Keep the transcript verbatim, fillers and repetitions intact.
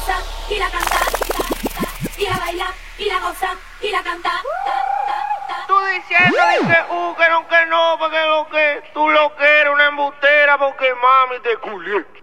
goza y la canta, y la baila y la goza y la canta. Tú diciendo que uh, que no, que no, porque lo que tú lo que eres una embustera porque mami te culié.